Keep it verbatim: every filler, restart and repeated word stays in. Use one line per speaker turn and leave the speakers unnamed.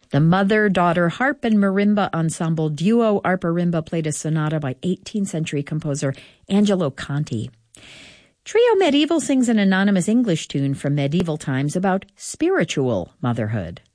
The mother-daughter harp and marimba ensemble duo Arparimba played a sonata by eighteenth century composer Angelo Conti. Trio Medieval sings an anonymous English tune from medieval times about spiritual motherhood.